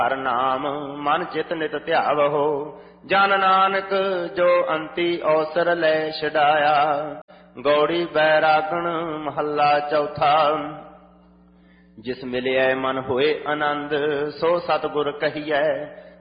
ਹਰ ਨਾਮ ਮਨ ਚਿਤ ਨਿਤ ਧਿਆਵਹੋ। ਜਨ ਨਾਨਕ ਜੋ ਅੰਤੀ ਔਸਰ ਲੈ ਛਡਾਇਆ। ਗੌੜੀ ਬੈਰਾਗਣ ਮਹੱਲਾ ਚੌਥਾ। ਜਿਸ ਮਿਲਿਆ ਮਨ ਹੋਏ ਆਨੰਦ, ਸੋ ਸਤਿਗੁਰ ਕਹੀਐ